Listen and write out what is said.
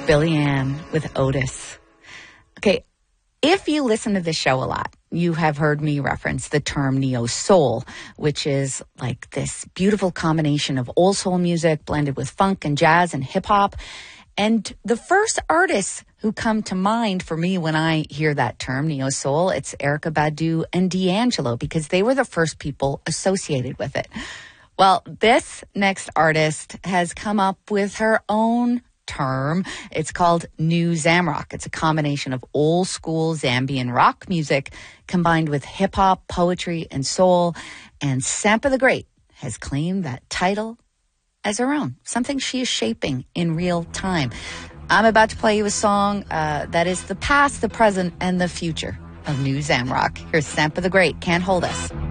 Billy Ann with Otis. Okay, if you listen to this show a lot, you have heard me reference the term neo-soul, which is like this beautiful combination of old soul music blended with funk and jazz and hip-hop. And the first artists who come to mind for me when I hear that term, neo-soul, it's Erykah Badu and D'Angelo, because they were the first people associated with it. Well, this next artist has come up with her own term. It's called New Zamrock. It's a combination of old school Zambian rock music combined with hip hop, poetry, and soul. And Sampa the Great has claimed that title as her own, something she is shaping in real time. I'm about to play you a song that is the past, the present, and the future of New Zamrock. Here's Sampa the Great, Can't Hold Us.